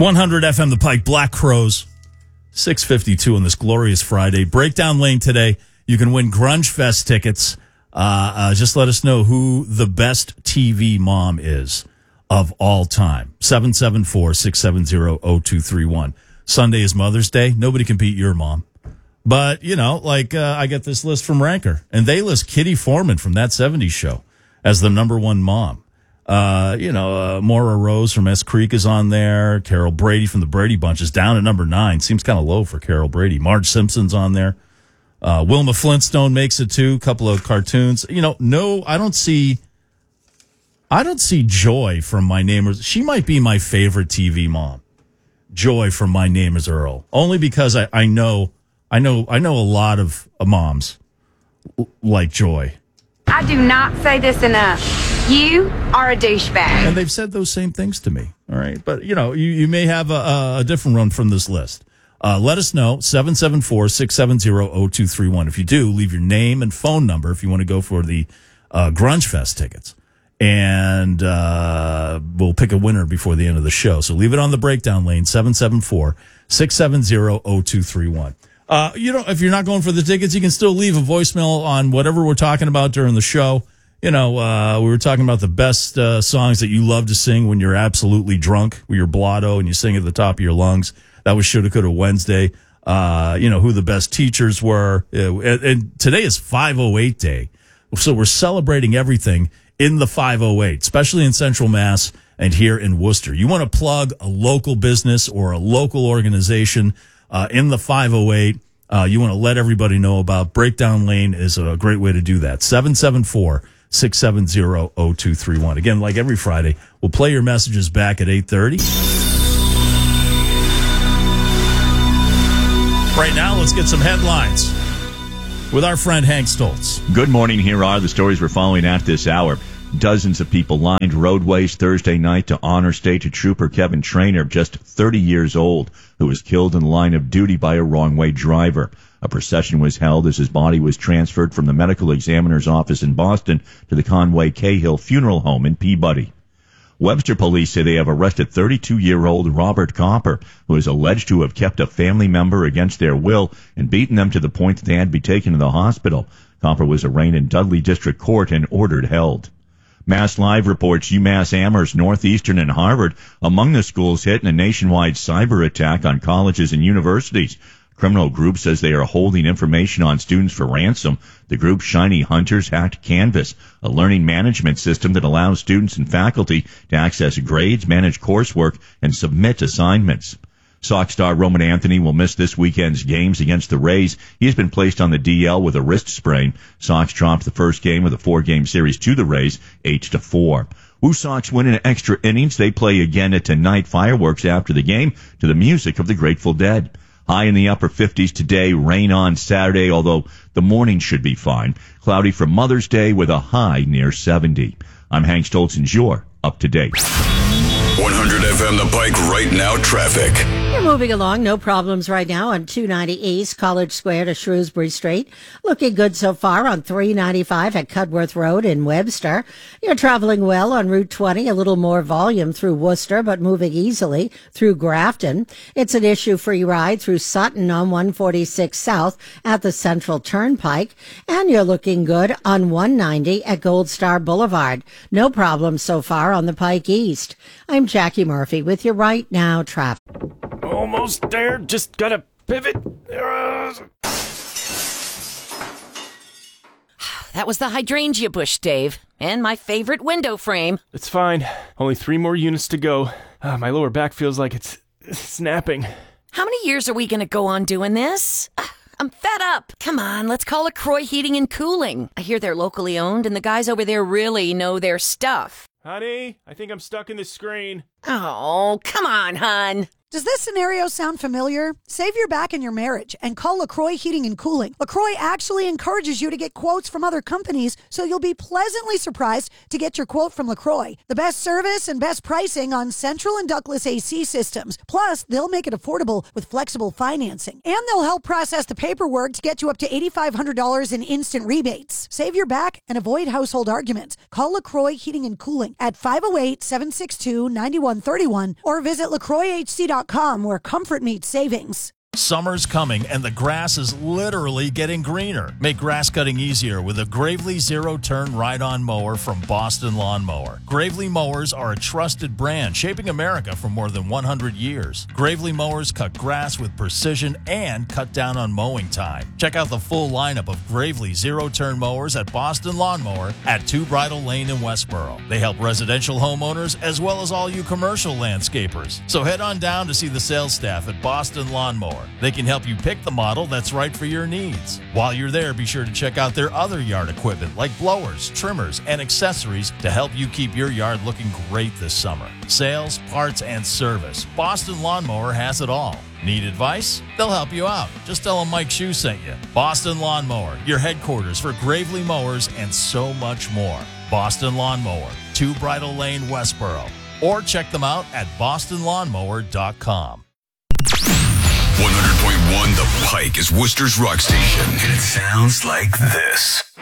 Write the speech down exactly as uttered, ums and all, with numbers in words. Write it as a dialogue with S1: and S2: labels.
S1: one hundred F M The Pike, Black Crows, six fifty-two on this glorious Friday. Breakdown Lane today. You can win Grunge Fest tickets. Uh, uh, just let us know who the best T V mom is of all time. seven seven four, six seven zero, zero two three one. Sunday is Mother's Day. Nobody can beat your mom. But, you know, like uh, I get this list from Ranker, and they list Kitty Foreman from That seventies Show as the number one mom. Uh, you know, uh, Maura Rose from S Creek is on there. Carol Brady from the Brady Bunch is down at number nine. Seems kind of low for Carol Brady. Marge Simpson's on there. Uh, Wilma Flintstone makes it too. A couple of cartoons. You know, no, I don't see, I don't see Joy from My Name Is, she might be my favorite T V mom. Joy from My Name Is Earl. Only because I, I know, I know, I know a lot of uh, moms like Joy.
S2: I do not say this enough. You are a douchebag.
S1: And they've said those same things to me. All right. But, you know, you, you may have a, a different run from this list. Uh, let us know, seven seven four, six seven zero, zero two three one. If you do, leave your name and phone number if you want to go for the uh, Grunge Fest tickets. And uh, we'll pick a winner before the end of the show. So leave it on the breakdown lane, seven seven four, six seven zero, zero two three one. Uh, you know, if you're not going for the tickets, you can still leave a voicemail on whatever we're talking about during the show. You know, uh, we were talking about the best uh, songs that you love to sing when you're absolutely drunk, when you're blotto and you sing at the top of your lungs. That was Shoulda Coulda Wednesday. Uh, you know, who the best teachers were. Uh, and, and today is five oh eight Day. So we're celebrating everything in the five oh eight, especially in Central Mass and here in Worcester. You want to plug a local business or a local organization uh, in the five oh eight. Uh, you want to let everybody know about. Breakdown Lane is a great way to do that. seven seven four, six seven zero, zero two three one. Again, like every Friday, we'll play your messages back at eight thirty. Right now, let's get some headlines with our friend Hank Stoltz.
S3: Good morning. Here are the stories we're following at this hour. Dozens of people lined roadways Thursday night to honor State Trooper Kevin Traynor, just thirty years old, who was killed in the line of duty by a wrong-way driver. A procession was held as his body was transferred from the medical examiner's office in Boston to the Conway Cahill Funeral Home in Peabody. Webster police say they have arrested thirty-two-year-old Robert Copper, who is alleged to have kept a family member against their will and beaten them to the point that they had to be taken to the hospital. Copper was arraigned in Dudley District Court and ordered held. Mass Live reports UMass Amherst, Northeastern, and Harvard among the schools hit in a nationwide cyber attack on colleges and universities. Criminal group says they are holding information on students for ransom. The group Shiny Hunters hacked Canvas, a learning management system that allows students and faculty to access grades, manage coursework, and submit assignments. Sox star Roman Anthony will miss this weekend's games against the Rays. He has been placed on the D L with a wrist sprain. Sox dropped the first game of the four-game series to the Rays, eight to four. Woo Sox win in extra innings. They play again at tonight. Fireworks after the game to the music of the Grateful Dead. High in the upper fifties today, rain on Saturday, although the morning should be fine. Cloudy for Mother's Day with a high near seventy. I'm Hank Stoltz, and you're up to date.
S4: one hundred F M The Pike right now traffic.
S5: You're moving along, no problems right now on two ninety East, College Square to Shrewsbury Street. Looking good so far on three ninety-five at Cudworth Road in Webster. You're traveling well on Route twenty, a little more volume through Worcester, but moving easily through Grafton. It's an issue-free ride through Sutton on one forty-six South at the Central Turnpike. And you're looking good on one ninety at Gold Star Boulevard. No problems so far on the Pike East. I'm Jackie Murphy with your Right Now traffic.
S6: Almost there. Just gotta pivot.
S7: That was the hydrangea bush, Dave, and my favorite window frame.
S6: It's fine. Only three more units to go. Uh, my lower back feels like it's snapping.
S7: How many years are we gonna go on doing this? Uh, I'm fed up. Come on, let's call it Croy Heating and Cooling. I hear they're locally owned, and the guys over there really know their stuff.
S6: Honey, I think I'm stuck in the screen.
S7: Oh, come on, hon.
S8: Does this scenario sound familiar? Save your back in your marriage and call LaCroix Heating and Cooling. LaCroix actually encourages you to get quotes from other companies, so you'll be pleasantly surprised to get your quote from LaCroix. The best service and best pricing on central and ductless A C systems. Plus, they'll make it affordable with flexible financing. And they'll help process the paperwork to get you up to eight thousand five hundred dollars in instant rebates. Save your back and avoid household arguments. Call LaCroix Heating and Cooling at five oh eight, seven six two, nine one three one or visit lacroix h c dot com where comfort meets savings.
S1: Summer's coming and the grass is literally getting greener. Make grass cutting easier with a Gravely zero-turn ride-on mower from Boston Lawn Mower. Gravely mowers are a trusted brand shaping America for more than one hundred years. Gravely mowers cut grass with precision and cut down on mowing time. Check out the full lineup of Gravely zero-turn mowers at Boston Lawn Mower at Two Bridle Lane in Westboro. They help residential homeowners as well as all you commercial landscapers. So head on down to see the sales staff at Boston Lawn Mower. They can help you pick the model that's right for your needs. While you're there, be sure to check out their other yard equipment like blowers, trimmers, and accessories to help you keep your yard looking great this summer. Sales, parts, and service. Boston Lawn Mower has it all. Need advice? They'll help you out. Just tell them Mike Shue sent you. Boston Lawn Mower, your headquarters for Gravely mowers and so much more. Boston Lawn Mower, Two Bridle Lane, Westboro. Or check them out at boston lawn mower dot com.
S4: one hundred point one The Pike is Worcester's rock station, and it sounds like this.